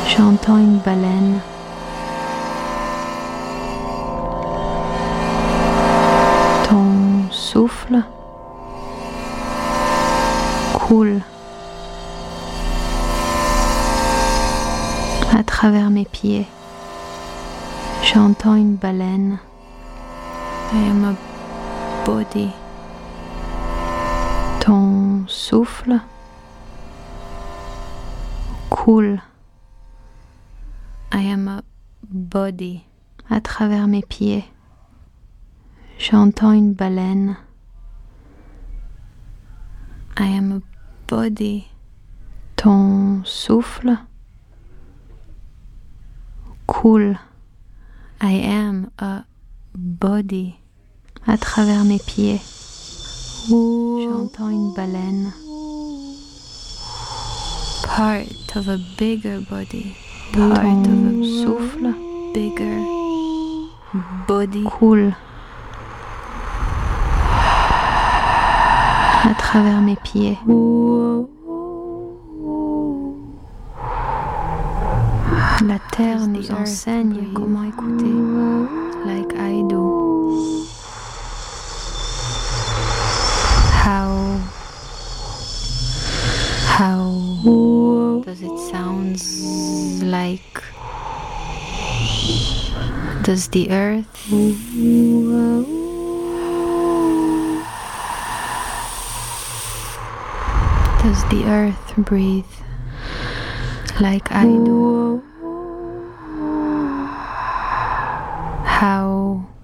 J'entends une baleine. Ton souffle coule à travers mes pieds. J'entends une baleine. I am a body. Ton souffle coule. I am a body. À travers mes pieds. J'entends une baleine. I am a body. Ton souffle coule. I am a body. À travers mes pieds. J'entends une baleine. Part of a bigger body. Part of a souffle bigger body coule à travers mes pieds. La terre nous enseigne comment écouter, like I do. How does it sound like? Does the earth breathe like I do? How